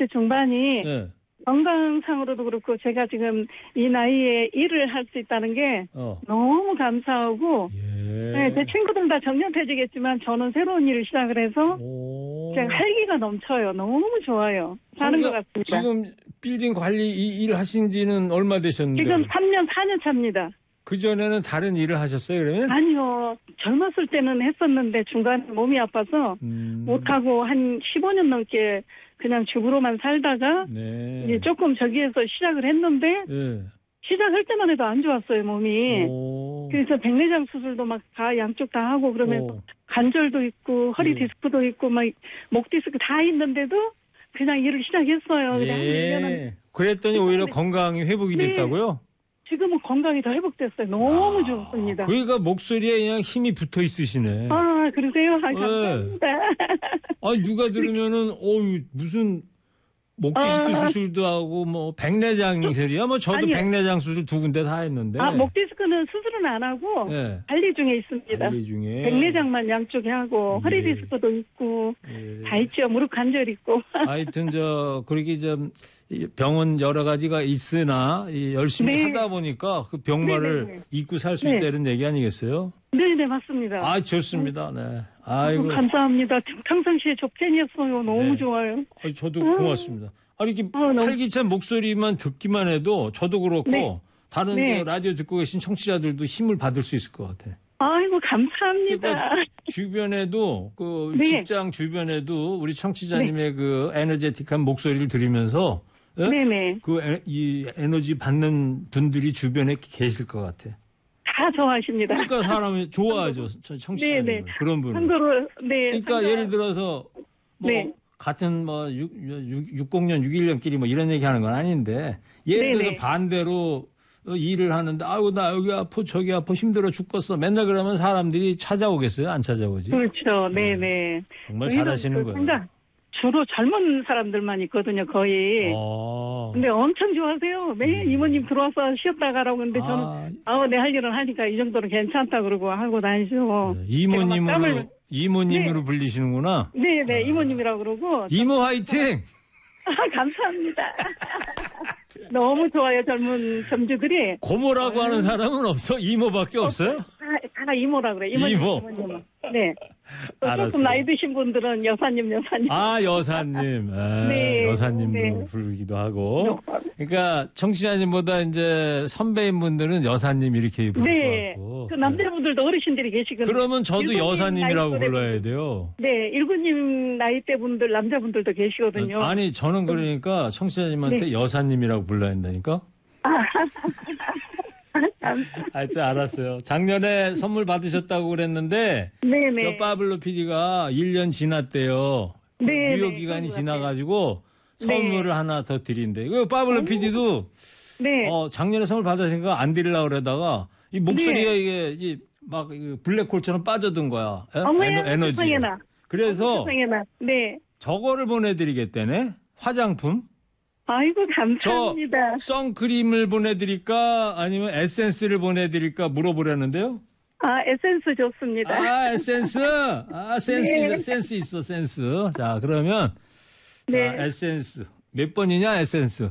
40대 중반이 네. 건강상으로도 그렇고 제가 지금 이 나이에 일을 할 수 있다는 게 너무 감사하고 네, 제 친구들은 다 정년퇴직했지만 저는 새로운 일을 시작을 해서 제가 활기가 넘쳐요. 너무 좋아요. 사는 것 같습니다. 지금 빌딩 관리 일 하신 지는 얼마 되셨는데? 지금 3년, 4년 차입니다. 그전에는 다른 일을 하셨어요, 그러면? 아니요. 젊었을 때는 했었는데 중간에 몸이 아파서 못하고 한 15년 넘게 그냥 주부로만 살다가 네. 이제 조금 저기에서 시작을 했는데 네. 시작할 때만 해도 안 좋았어요, 몸이. 그래서 백내장 수술도 막 다 양쪽 다 하고 그러면서 관절도 있고 허리 디스크도 있고 막 목 디스크 다 있는데도 그냥 일을 시작했어요. 예. 그랬더니 오히려 건강이 회복이 됐다고요? 지금은 건강이 더 회복됐어요. 너무 좋습니다. 그러니까 목소리에 그냥 힘이 붙어 있으시네. 아, 그러세요? 아, 감사합니다. 누가 들으면은, 무슨, 목 디스크 수술도 하고, 뭐, 백내장 소리야? 뭐, 저도 아니요. 백내장 수술 2군데 다 했는데. 목 디스크는 수술은 안 하고, 관리 중에 있습니다. 관리 중에. 백내장만 양쪽에 하고, 허리 디스크도 있고, 다 있죠. 무릎 관절 있고. 하여튼, 그렇게 병원 여러 가지가 있으나, 열심히 하다 보니까 그 병마를 잊고 살 수 있다는 얘기 아니겠어요? 네네, 맞습니다. 좋습니다. 네. 아이고. 감사합니다. 평상시에 저 팬이었어요. 너무 좋아요. 저도 고맙습니다. 이렇게 활기찬 목소리만 듣기만 해도 저도 그렇고, 다른 라디오 듣고 계신 청취자들도 힘을 받을 수 있을 것 같아요. 아이고, 감사합니다. 그러니까 주변에도, 직장 주변에도 우리 청취자님의 그 에너제틱한 목소리를 들으면서, 이 에너지 받는 분들이 주변에 계실 것 같아. 다 좋아하십니다. 그러니까 사람이 좋아하죠. 청취자님. 그런 분은. 참고로, 그러니까 예를 들어서, 같은 60년, 61년끼리 뭐 이런 얘기 하는 건 아닌데, 예를 들어서 반대로 일을 하는데, 나 여기 아파, 저기 아파, 힘들어 죽겠어. 맨날 그러면 사람들이 찾아오겠어요? 안 찾아오지? 그렇죠. 네네. 정말 잘하시는 거예요. 주로 젊은 사람들만 있거든요, 거의. 근데 엄청 좋아하세요. 매일 이모님 들어와서 쉬었다 가라고 하는데 저는, 내 할 일은 하니까 이 정도는 괜찮다 그러고 하고 다니시고. 이모님으로 불리시는구나? 네네, 이모님이라고 그러고. 이모 화이팅! 감사합니다. 너무 좋아요, 젊은 점주들이. 고모라고 하는 사람은 없어? 이모밖에 없어요? 다 이모라 그래. 이모님. 네. 조금 나이 드신 분들은 여사님. 여사님. 여사님도 부르기도 하고. 그러니까 청취자님보다 이제 선배인 분들은 여사님 이렇게 부르고. 네. 그 남자분들도 어르신들이 계시거든요. 그러면 저도 여사님이라고 불러야 돼요. 네. 일구님 나이대 분들, 남자분들도 계시거든요. 아니, 저는 그러니까 청취자님한테 여사님이라고 불러야 한다니까? 하여튼 알았어요. 작년에 선물 받으셨다고 그랬는데 저 파블로 PD가 1년 지났대요. 유효 기간이 지나가지고 선물을 하나 더 드린대. 그 파블로 PD도 작년에 선물 받으시니까 안 드리려고 그러다가 이 목소리가 이게 막 블랙홀처럼 빠져든 거야. 에너지. 그래서 저거를 보내드리겠다네. 화장품. 아이고, 감사합니다. 저 선크림을 보내드릴까 아니면 에센스를 보내드릴까 물어보려는데요. 에센스 좋습니다. 에센스. 센스 있어, 센스. 자, 그러면 자, 에센스. 몇 번이냐, 에센스?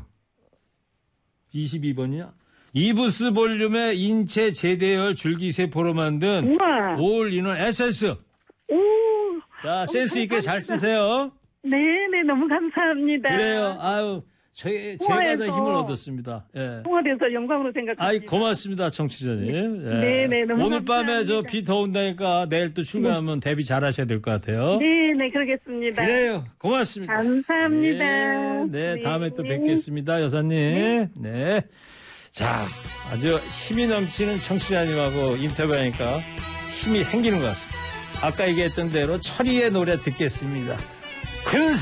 22번이냐? 이부스 볼륨의 인체 제대열 줄기세포로 만든 올인원 에센스. 자, 센스 있게 잘 쓰세요. 네네, 너무 감사합니다. 그래요. 제가 더 힘을 얻었습니다. 통화돼서 영광으로 생각합니다. 고맙습니다, 청취자님. 네네, 너무 오늘 밤에 감사합니다. 비 더운다니까 내일 또 출근하면 대비 잘 하셔야 될 것 같아요. 네네, 그러겠습니다. 그래요. 고맙습니다. 감사합니다. 네, 다음에 또 뵙겠습니다, 여사님. 네. 자, 아주 힘이 넘치는 청취자님하고 인터뷰하니까 힘이 생기는 것 같습니다. 아까 얘기했던 대로 철이의 노래 듣겠습니다. 큰